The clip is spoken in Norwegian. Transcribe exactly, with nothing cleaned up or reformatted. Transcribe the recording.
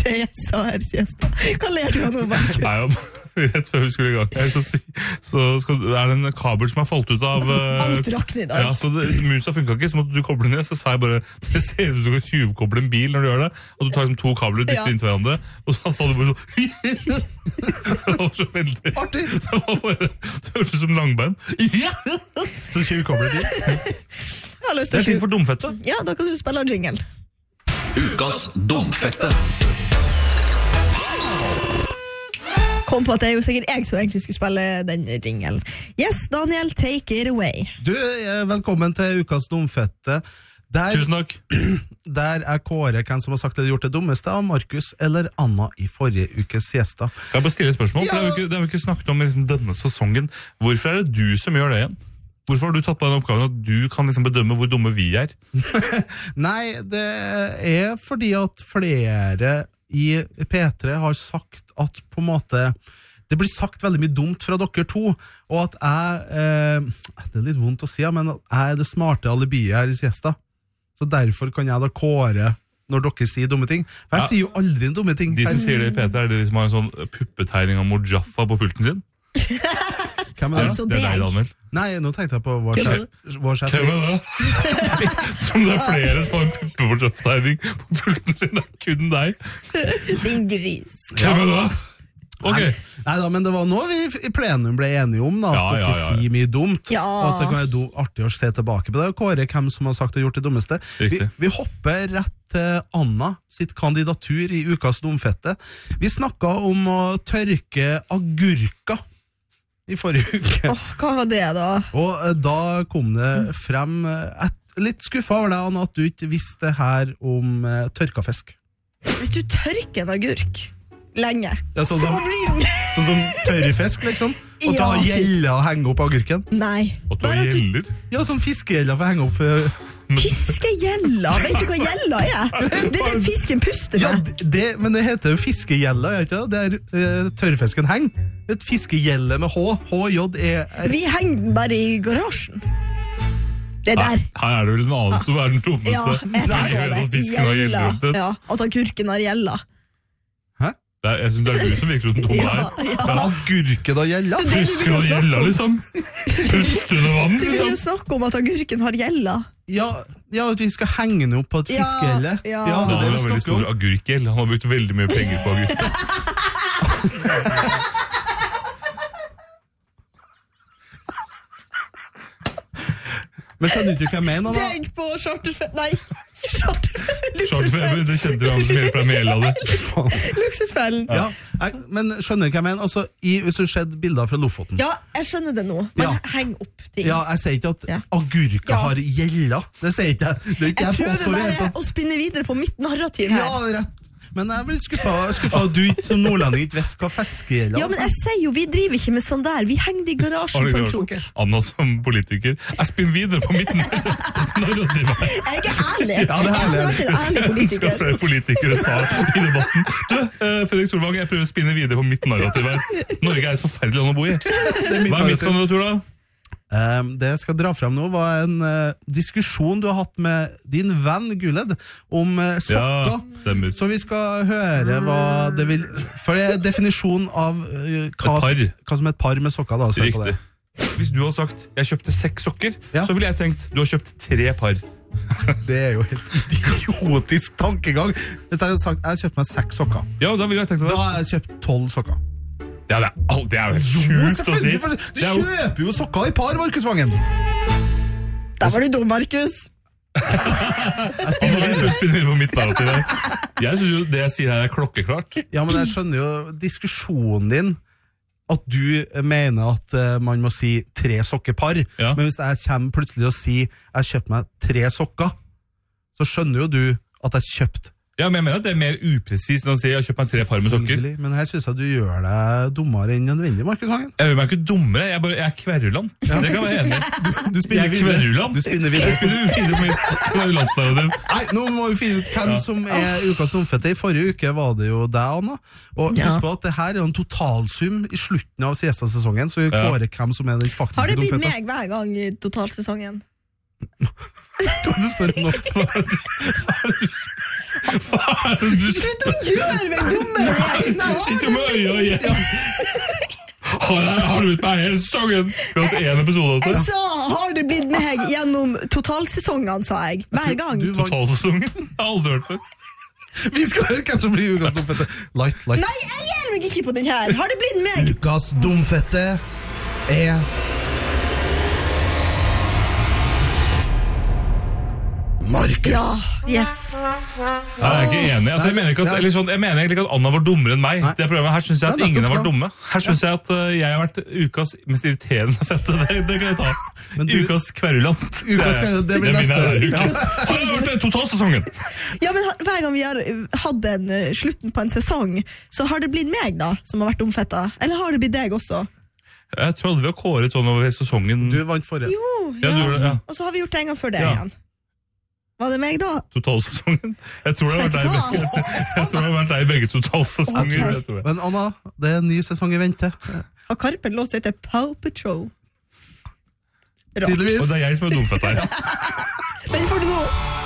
jeg sa her, siesta. Hva ler du av nå, Markus? Nei, rett før vi skulle i gang. Jeg skal si, så skal, det er en kabel som har falt ut av... Uh, Alt rakner i dag. Ja, så det, musa funket ikke, så måtte du koble den ned. Så sa jeg bare, det ser ut som du kan tjuvkoble en bil når du gjør det. Og du tar liksom to kabler og dytter Ja. inn til hverandre. Og så sa du bare så... Det var så veldig... Artig! Det var bare... Det hørtes ut som langbein. Ja! Så tjuvkobler de. Jeg har lyst Det til er å fint tjuv- for dumfette. Ja, da kan du spille jingle. Ukas dumfette. Kom på at det er jo sikkert jeg som egentlig skulle spille den jingle. Yes, Daniel, take it away. Du, eh, velkommen til Ukas dumfette. Der, Tusen takk. der er Kåre hvem som har sagt eller gjort det dummeste av Markus eller Anna i forrige ukes siesta. Kan jeg bare stille et spørsmål? For Ja. det, har vi ikke, det har vi ikke snakket om i liksom denne sesongen. Hvorfor er det du som gjør det igjen? Hvorfor har du tatt på den oppgaven at du kan liksom bedømme hvor dumme vi er? Nei, det er fordi at flere i P tre har sagt at på en måte det blir sagt veldig mye dumt fra dere to, og at jeg eh, det er litt vondt å si, men at jeg er det smarte alibiet her i siesta. Så derfor kan jeg da kåre når dere sier dumme ting. For jeg Ja. sier jo aldri en dumme ting. De som Her- sier det i P T, er de som har en sånn puppetegning av Mojaffa på pulten sin? Hvem er det? Altså, det er deg, deg. Daniel. Nei, nå tenkte jeg på vår Hvem er sjef. Vår sjef. Hvem er det? Som det er flere som har en puppe-Mojaffa-tegning på pulten sin. Det er kun deg. Din gris. Hvem er det? Ok. Nei, nei da, men det var noe vi i plenum ble enige om, da, at Ja, ja, dere ja, ja. sier mye dumt, Ja. og at det kan være do, artig å se tilbake på det, og kåre hvem som har sagt og gjort det dummeste. Vi, Riktig. vi hopper rett til Anna sitt kandidatur i Ukas dumfette. Vi snakket om å tørke agurka i forrige uke, Åh, hva var det da? og eh, da kom det frem eh, et, litt skuffa over deg, Anna, at du ikke visste det her om eh, tørka fisk. Hvis du tørker en agurk lenge, Ja, sånn så som- blir den... Sånn som tørrfisk, liksom, og Ja, ta typ. gjeller og henge opp agurken. Nei. Og du Bare har at du gjeller. Ja, sånn fiskegjeller for å henge opp eh, fiskegjeller. Vet du hva gjeller er? Det er det fisken puster Ja, med. det, men det heter jo fiskegjelle, er ikke det? Det er uh, tørrfisken henger. Et fiskegjelle med H. H-J-E-R. Vi henger den bare i garasjen. Det Her, der. her er det vel en annen som er den dummeste. Ja, jeg Nei, tror sånn det. fisken har gjeller Gjeller. omtrent. Ja, at agurken har gjeller. Det er, jeg synes det er du som virker som den dumme Ja, her. ja. Agurken og gjella? Det er det du Fisken begynner har å snakke gjeller, om. liksom. Pust under vann, Du vil liksom. jo snakke om at agurken har gjeller. Ja, ja, at vi skal henge den opp på et Ja, fiskegjelle. ja. det er Han det har vi veldig snakker stor om. agurkgjeld. Han har brukt veldig mye penger på agurk. Men skjønner du ikke hva jeg mener, da? Tenk på charterfett... Nei, charterfett. Charterfeber, det kjente du han som hjelper deg med gjelda di. Luksusfellen. Ja, jeg, men skjønner du hva jeg mener? Altså, i, hvis du ser bilder fra Lofoten. Ja, jeg skjønner det nå. Man Ja. henger opp ting. Ja, jeg sier ikke at Ja. agurka Ja. har gjella. Det sier ikke jeg. Det er ikke Jeg jeg prøver påstår i det hele bare tatt. å spinne videre på mitt narrativ her. Ja, rett. Men jeg blir litt skuffa, skuffa at du ikke som nordlending ikke visste hva fiskegjella Ja, men jeg sier jo, vi driver ikke med sånn der. Vi henger det i garasjen på en krok. Anna som politiker. Jeg spinner videre på midten. Narrativet. Jeg er ikke ærlig. Ja, det er Jeg hadde ærlig. vært en ærlig Skal politiker. flere politikere sa i debatten. Du, eh, Fredrik Solvang, jeg prøver å spinne videre på mitt narrativ her. Norge er et forferdelig land å bo i. Hva er mitt kandidatur da? Um, det jeg skal dra frem nå var en uh, diskusjon du har hatt med din venn Guled om uh, sokker. Ja, stemmer. Så vi skal høre hva det vil. For det er definisjon av uh, hva, Et par. hva som er et par med sokker. Da, så på Riktig. det. Hvis du har sagt jeg kjøpte seks sokker, Ja. så ville jeg tenkt du har kjøpt tre par. Det er jo helt idiotisk tankegang. Hvis jeg hadde sagt jeg har kjøpt meg seks sokker, Ja, da ville jeg tenkt da det. har jeg kjøpt tolv sokker. Ja, det, er, al- det er jo helt Jo, sjukt å si. selvfølgelig, for Du Det er jo- kjøper jo sokker i par, Markus Vangen! Der var du dum, Markus. Han har prøvd å spinne videre på mitt narrativ her. Jeg synes jo det jeg sier her er klokkeklart. Ja, men jeg skjønner jo diskusjonen din. At du mener at eh, man må si tre sokkepar. Ja. Men hvis jeg kommer plutselig og sier jeg har kjøpt meg tre sokker, så skjønner jo du at jeg har kjøpt. Ja, men jeg mener at det er mer upresist enn å si jeg har kjøpt meg tre par med sokker. Selvfølgelig, men her synes jeg du gjør deg dummere enn nødvendig, Markus Vangen. Jeg gjør meg ikke dummere, jeg er, bare, jeg er kverulant. Det kan jeg være enig i. Du spinner Jeg er videre. kverulant. Du spinner Jeg videre. spinner videre på mitt kverulant-narrativ. Nei, nå må vi finne ut hvem som er ukas dumfette. I forrige uke var det jo deg, Anna. Og Ja. husk på at det her er en totalsum i slutten av siesta-sesongen, så vi Ja. kårer hvem som er den faktiske Har det blitt dumfette. meg hver gang i totalsesongen? Kan du spørre nå? Hva er det du Slutt å gjøre meg dummere! Du sitter jo med øya igjen. Har, har du blitt meg hele sesongen? Vi har hatt en episode av det. Jeg sa, har det blitt meg gjennom totalsesongene, sa jeg. Hver gang. Du vant. Totalsesongen? Jeg har aldri hørt før. Vi skal kanskje bli ukas domfette. Light, light. Nei, jeg gir meg ikke på den her. Har det blitt meg? Ukas domfette er Markus. Ja, yes. Jeg er ikke enig. Altså, jeg, mener ikke at, eller sånn, jeg mener egentlig ikke at Anna var dummere enn meg. Nei. Det er problemet. Her synes jeg at Ja, ingen har nettopp, vært dumme. Her synes jeg at uh, jeg har vært ukas mest irriterende sette. Det, det kan jeg ta. Men du- Ukas kverulant. Ukas kverulant, det blir min neste. er Ja. ukas. Har det vært den totalsesongen? Ja, men hver gang vi har uh, hatt en uh, slutten på en sesong, så har det blitt meg da, som har vært omfetta. Eller har det blitt deg også? Jeg trodde vi har kåret sånn over sesongen. Du vant forrige. Jo, Ja, ja. du gjorde det, ja. Og så har vi gjort det en gang før det Ja. igjen. Var det meg da? Totalsesongen. Jeg tror det har vært deg i Vet du begge, jeg tror det har vært deg i begge totalsesonger. Ok. Jeg tror det. Men Anna, det er en ny sesong i vente. Har Karpen låt som heter Paw Patrol? Rart. Tydeligvis. Og det er jeg som er dumfett her. Den får du nå.